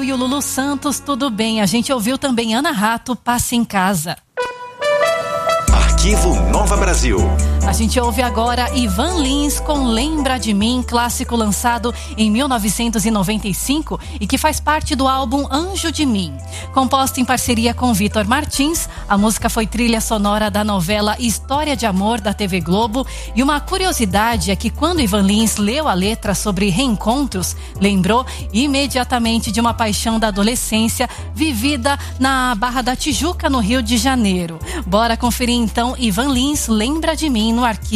e o Lulu Santos, tudo bem. A gente ouviu também Ana Rato, Passe em Casa. Arquivo Nova Brasil. A gente ouve agora Ivan Lins com Lembra de Mim, clássico lançado em 1995 e que faz parte do álbum Anjo de Mim. Composta em parceria com Vitor Martins, a música foi trilha sonora da novela História de Amor da TV Globo. E uma curiosidade é que quando Ivan Lins leu a letra sobre reencontros, lembrou imediatamente de uma paixão da adolescência vivida na Barra da Tijuca, no Rio de Janeiro. Bora conferir então Ivan Lins, Lembra de Mim, no Arquivo